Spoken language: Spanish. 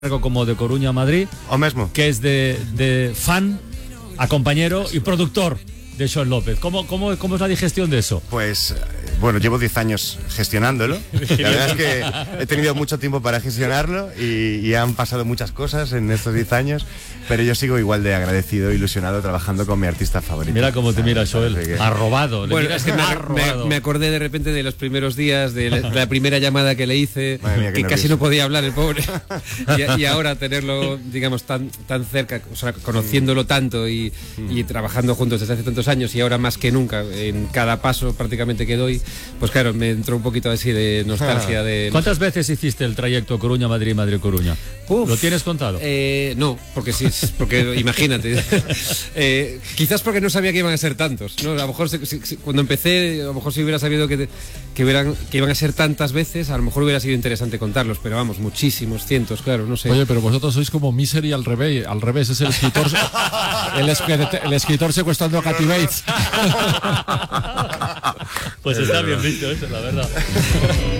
como de Coruña a Madrid, O mesmo. que es de fan a compañero y productor de Xoel López. ¿Cómo es la digestión de eso? Pues, bueno, llevo 10 años gestionándolo. La verdad es que he tenido mucho tiempo para gestionarlo y han pasado muchas cosas en estos 10 años, pero yo sigo igual de agradecido, ilusionado, trabajando con mi artista favorito. Mira cómo te mira Xoel, Así que- arrobado. Bueno, miras es que arrobado. me acordé de repente de los primeros días, de la primera llamada que le hice, Madre mía, qué que casi nervioso. no podía hablar el pobre. Y ahora tenerlo, digamos, tan cerca, o sea, conociéndolo tanto y trabajando juntos desde hace tantos años y ahora más que nunca, en cada paso prácticamente que doy, pues claro, me entró un poquito así de nostalgia. ¿Cuántas veces hiciste el trayecto Coruña-Madrid, Madrid-Coruña? Uf. ¿Lo tienes contado? No, porque sí, porque imagínate. Quizás porque no sabía que iban a ser tantos, ¿no? A lo mejor cuando empecé, a lo mejor si hubiera sabido que iban a ser tantas veces, a lo mejor hubiera sido interesante contarlos, pero vamos, muchísimos, cientos, claro, no sé. Oye, pero vosotros sois como Misery al revés, es el escritor el escritor secuestrando a Kathy Bates. Pues está bien visto eso, la verdad.